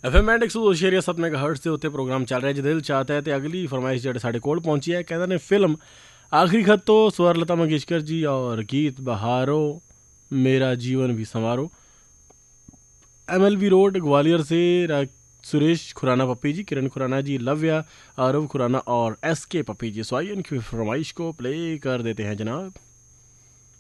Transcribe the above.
FM 102.7 megahertz ਦੇ ਉੱਤੇ programme ਚੱਲ ਰਿਹਾ ਜੀ ਦਿਲ ਚਾਹਤਾ ਹੈ ਤੇ ਅਗਲੀ ਫਰਮਾਇਸ਼ ਜਿਹੜੇ ਸਾਡੇ ਕੋਲ ਪਹੁੰਚੀ ਹੈ ਕਹਿੰਦੇ ਨੇ ਫਿਲਮ आखिरी खत तो स्वर लता मंगेशकर जी और गीत बहारो मेरा जीवन भी संवारो। MLB रोड ग्वालियर से सुरेश खुराना पप्पी जी, किरण खुराना जी, लव्या, आरव खुराना और SK पप्पी जी। सो आइए इनकी फरमाइश को प्ले कर देते हैं जनाब।